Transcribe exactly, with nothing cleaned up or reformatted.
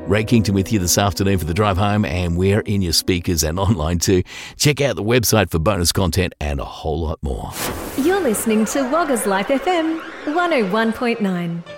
Ray Kington with you this afternoon for the drive home, and we're in your speakers and online too. Check out the website for bonus content and a whole lot more. You're listening to Wagga's Life F M one oh one point nine.